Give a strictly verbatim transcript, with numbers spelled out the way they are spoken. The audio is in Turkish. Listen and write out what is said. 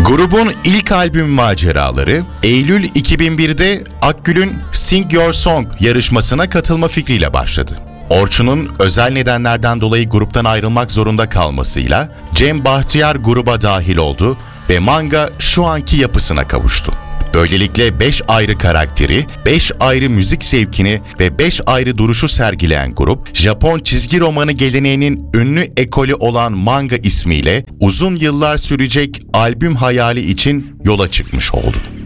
Grubun ilk albüm maceraları, Eylül iki bin birde Akgül'ün Sing Your Song yarışmasına katılma fikriyle başladı. Orçun'un özel nedenlerden dolayı gruptan ayrılmak zorunda kalmasıyla Cem Bahtiyar gruba dahil oldu ve Manga şu anki yapısına kavuştu. Böylelikle beş ayrı karakteri, beş ayrı müzik zevkini ve beş ayrı duruşu sergileyen grup, Japon çizgi romanı geleneğinin ünlü ekolü olan Manga ismiyle uzun yıllar sürecek albüm hayali için yola çıkmış oldu.